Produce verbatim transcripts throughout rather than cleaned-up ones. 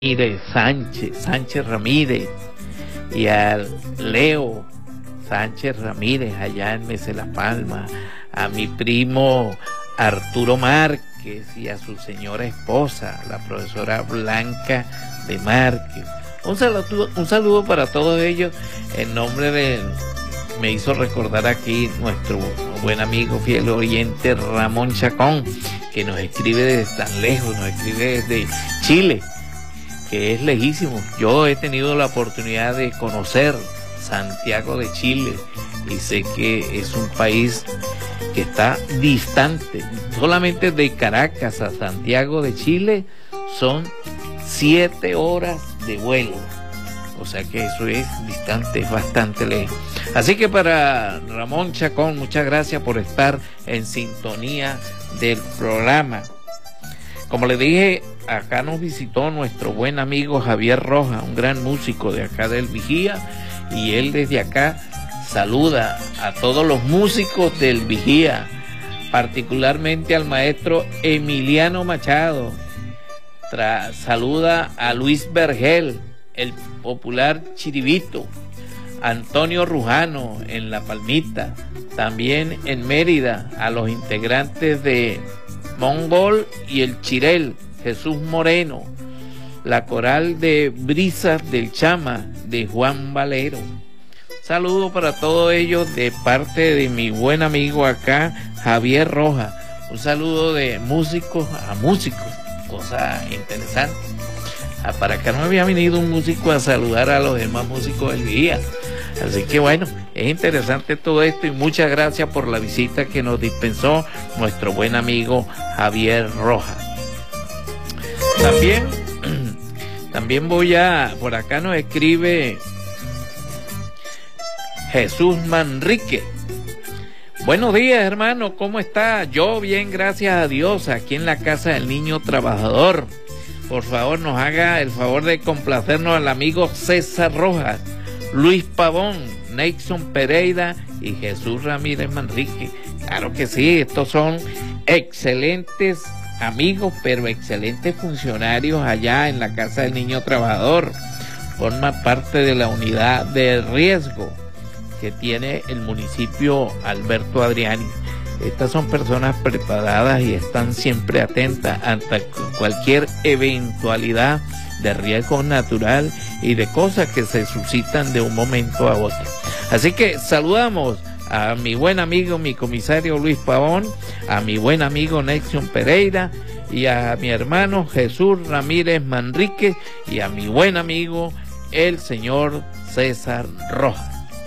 Ramírez Sánchez, Sánchez Ramírez, y al Leo Sánchez Ramírez allá en Mesa de la Palma, a mi primo Arturo Márquez y a su señora esposa, la profesora Blanca de Márquez. Un saludo, un saludo para todos ellos en nombre de, me hizo recordar aquí nuestro buen amigo fiel oyente Ramón Chacón, que nos escribe desde tan lejos, nos escribe desde Chile, que es lejísimo. Yo he tenido la oportunidad de conocer Santiago de Chile y sé que es un país que está distante. Solamente de Caracas a Santiago de Chile son siete horas de vuelo. O sea que eso es distante, es bastante lejos. Así que para Ramón Chacón, muchas gracias por estar en sintonía del programa. Como le dije, acá nos visitó nuestro buen amigo Javier Rojas, un gran músico de acá del Vigía, y él desde acá saluda a todos los músicos del Vigía, particularmente al maestro Emiliano Machado. Tra- saluda a Luis Vergel, el popular Chiribito, Antonio Rujano en La Palmita, también en Mérida, a los integrantes de Mongol y el Chirel, Jesús Moreno, la coral de Brisas del Chama de Juan Valero. Saludo para todos ellos de parte de mi buen amigo acá, Javier Rojas. Un saludo de músicos a músicos, cosa interesante. Para acá no había venido un músico a saludar a los demás músicos del día. Así que bueno, es interesante todo esto y muchas gracias por la visita que nos dispensó nuestro buen amigo Javier Rojas. También, también voy a, por acá nos escribe Jesús Manrique. Buenos días, hermano, ¿cómo está? Yo bien, gracias a Dios, aquí en la casa del niño trabajador. Por favor, nos haga el favor de complacernos al amigo César Rojas, Luis Pavón, Neyson Pereira y Jesús Ramírez Manrique. Claro que sí, estos son excelentes amigos, pero excelentes funcionarios allá en la Casa del Niño Trabajador. Forma parte de la unidad de riesgo que tiene el municipio Alberto Adriani. Estas son personas preparadas y están siempre atentas ante cualquier eventualidad de riesgo natural y de cosas que se suscitan de un momento a otro. Así que saludamos a mi buen amigo, mi comisario Luis Pavón, a mi buen amigo Neyson Pereira y a mi hermano Jesús Ramírez Manrique y a mi buen amigo el señor César Rojas.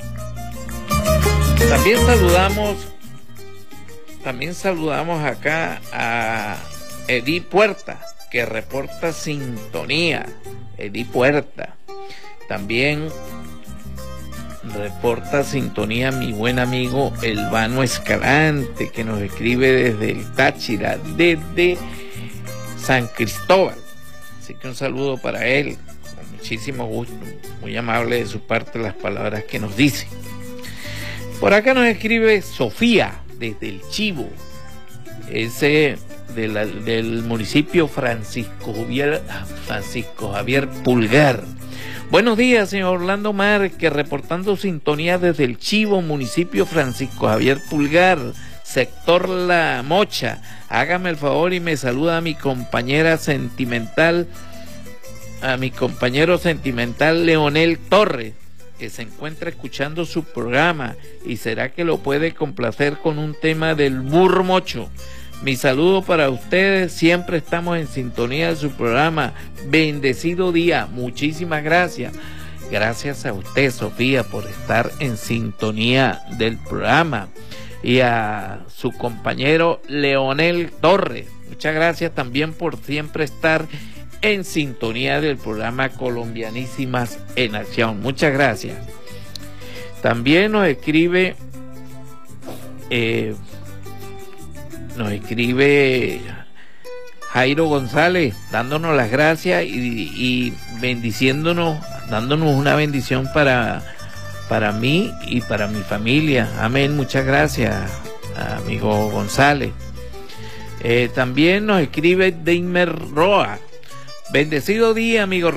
También saludamos, también saludamos acá a Edith Puerta, que reporta sintonía. Edith Puerta. También reporta sintonía mi buen amigo Elvano Escalante, que nos escribe desde el Táchira, desde San Cristóbal. Así que un saludo para él, con muchísimo gusto, muy amable de su parte las palabras que nos dice. Por acá nos escribe Sofía, desde el Chivo, ese de la, del municipio Francisco Javier, Francisco Javier Pulgar. Buenos días, señor Orlando Márquez, reportando sintonía desde el Chivo, municipio Francisco Javier Pulgar, sector La Mocha. Hágame el favor y me saluda a mi compañera sentimental, a mi compañero sentimental Leonel Torres, que se encuentra escuchando su programa y será que lo puede complacer con un tema del Burro Mocho. Mi saludo para ustedes, siempre estamos en sintonía de su programa. Bendecido día, muchísimas gracias. Gracias a usted, Sofía, por estar en sintonía del programa. Y a su compañero Leonel Torres, muchas gracias también por siempre estar en sintonía del programa Colombianísimas en Acción. Muchas gracias. También nos escribe eh, nos escribe Jairo González dándonos las gracias y, y bendiciéndonos, dándonos una bendición para, para mí y para mi familia. Amén. Muchas gracias, amigo González. Eh, también nos escribe Deimer Roa. Bendecido día, amigo